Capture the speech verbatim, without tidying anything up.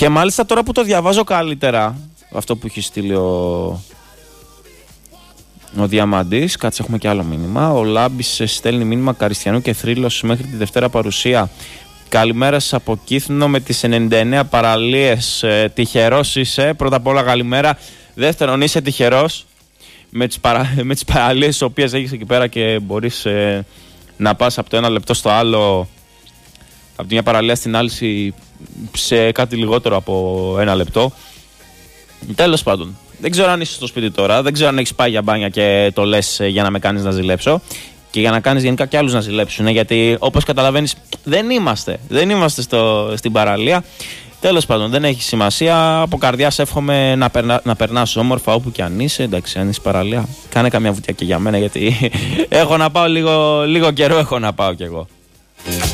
Και μάλιστα τώρα που το διαβάζω καλύτερα, αυτό που έχει στείλει ο, ο Διαμαντής, κάτσε έχουμε και άλλο μήνυμα. Ο Λάμπης στέλνει μήνυμα Καριστιανού και Θρύλος μέχρι τη Δευτέρα παρουσία. Καλημέρα σας από Κύθνο με τις ενενήντα εννέα παραλίες. Ε, τυχερός είσαι, πρώτα απ' όλα καλημέρα. Δεύτερον, είσαι τυχερός με τις, παρα... με τις παραλίες τις οποίες έχεις εκεί πέρα και μπορείς ε, να πας από το ένα λεπτό στο άλλο, από τη μια παραλία στην άλλη σε κάτι λιγότερο από ένα λεπτό. Τέλος πάντων, δεν ξέρω αν είσαι στο σπίτι τώρα, δεν ξέρω αν έχεις πάει για μπάνια και το λες ε, για να με κάνεις να ζηλέψω και για να κάνεις γενικά και άλλους να ζηλέψουν, ε, γιατί όπως καταλαβαίνεις δεν είμαστε, δεν είμαστε στο, στην παραλία. Τέλος πάντων, δεν έχει σημασία. Από καρδιάς εύχομαι να, περνα, να περνάς όμορφα όπου και αν είσαι. Εντάξει, αν είσαι παραλία, κάνε καμιά βουτιά και για μένα, γιατί έχω να πάω λίγο, λίγο καιρό, έχω να πάω κι εγώ.